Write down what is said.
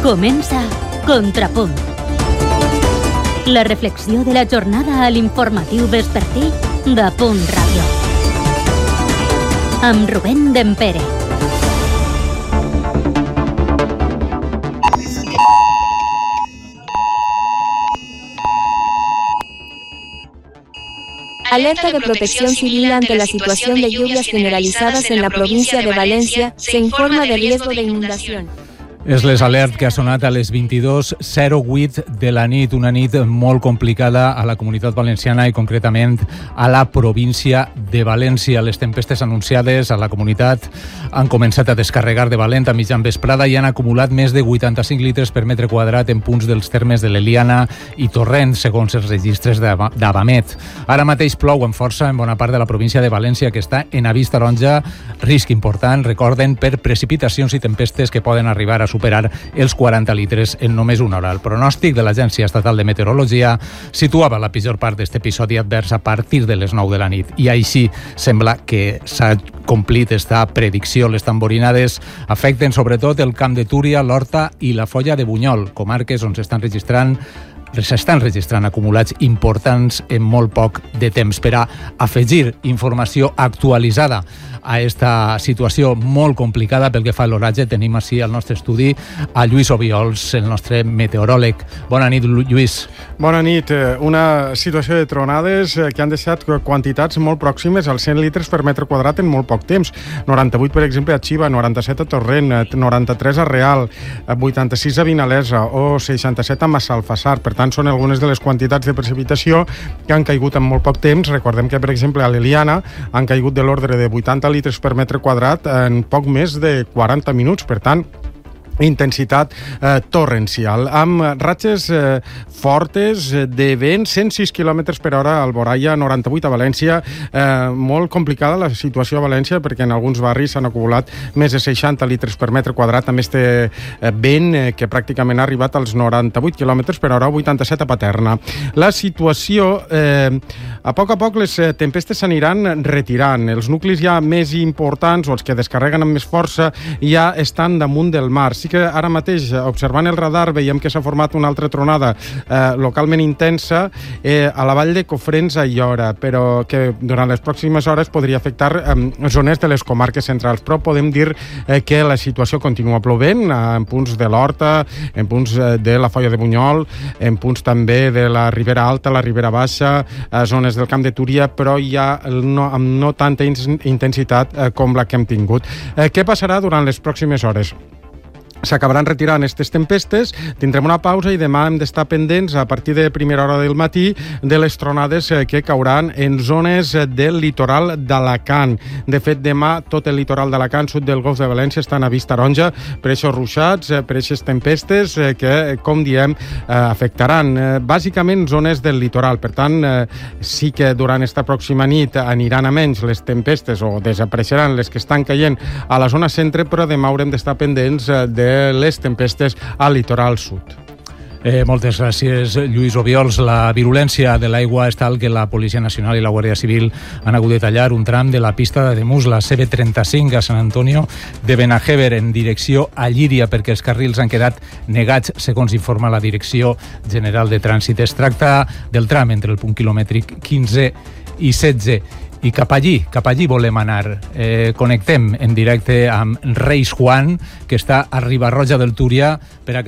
Comença Contrapunt. La reflexió de la jornada a l'informatiu vespertí de Punt Ràdio. Amb Rubén Dempere. Alerta de Protección Civil ante la situación de lluvias generalizadas en la provincia de Valencia. Se informa de riesgo de inundación. És l'alert que ha sonat a les 22:08 de la nit, una nit molt complicada a la comunitat valenciana i concretament a la província de València. Les tempestes anunciades a la comunitat han començat a descarregar de valent a mitjan vesprada i han acumulat més de 85 litres per metre quadrat en punts dels termes de l'Eliana i Torrent, segons els registres d'Avamet. Ara mateix plou amb força en bona part de la província de València, que està en avís taronja, risc important, recorden, per precipitacions i tempestes que poden arribar a superar els 40 litres en només una hora. El pronòstic de l'Agència Estatal de Meteorologia situava la pitjor part d'aquest episodi advers a partir de les 9 de la nit. I així sembla que s'ha complit esta predicció. Les tamborinades afecten sobretot el Camp de Túria, l'Horta i la Foia de Bunyol, comarques on s'estan registrant acumulats importants en molt poc de temps. Per a afegir informació actualitzada a esta situació molt complicada pel que fa a l'oratge, tenim així al nostre estudi a Lluís Obiols, el nostre meteoròleg. Bona nit, Lluís. Bona nit. Una situació de tronades que han deixat quantitats molt pròximes als 100 litres per metre quadrat en molt poc temps. 98, per exemple, a Xiva, 97 a Torrent, 93 a Real, 86 a Vinalesa o 67 a Massalfassar. Per tant, són algunes de les quantitats de precipitació que han caigut en molt poc temps. Recordem que, per exemple, a l'Eliana han caigut de l'ordre de 80 litres per metre quadrat en poc més de 40 minuts. Per tant, intensitat torrencial, amb ratxes fortes de vent, 106 km per hora a Alboraia, 98 a València. Molt complicada la situació a València perquè en alguns barris s'han acumulat més de 60 litres per metre quadrat amb este vent que pràcticament ha arribat als 98 km per hora, 87 a Paterna. La situació, a poc les tempestes s'aniran retirant. Els nuclis ja més importants o els que descarreguen amb més força ja estan damunt del mar. Sí que ara mateix, observant el radar, veiem que s'ha format una altra tronada localment intensa a la vall de Cofrents a Aiora, però que durant les pròximes hores podria afectar zones de les comarques centrals. Però podem dir que la situació continua plovent en punts de l'Horta, en punts de la Foia de Bunyol, en punts també de la Ribera Alta, la Ribera Baixa, zones del Camp de Túria, però ja amb no tanta intensitat com la que hem tingut. Què passarà durant les pròximes hores? S'acabaran retirant aquestes tempestes, tindrem una pausa i demà hem d'estar pendents a partir de primera hora del matí de les tronades que cauran en zones del litoral d'Alacant. De fet, demà tot el litoral d'Alacant, sud del Golf de València, està en avís taronja per aquests ruixats, per aquestes tempestes que, com diem, afectaran bàsicament zones del litoral. Per tant, sí que durant esta pròxima nit aniran a menys les tempestes o desapareixeran les que estan caient a la zona centre, però demà haurem d'estar pendents de les tempestes al litoral sud. Moltes gràcies, Lluís Obiols. La virulència de l'aigua és tal que la Policia Nacional i la Guàrdia Civil han hagut de tallar un tram de la pista de Ademús, la CB35 a Sant Antonio de Benajever en direcció a Llíria, perquè els carrils han quedat negats, segons informa la Direcció General de Trànsit. Es tracta del tram entre el punt quilomètric 15 i 16. I cap allí volem anar. Connectem en directe amb Reis Juan, que està a Riba-roja del Túria, per a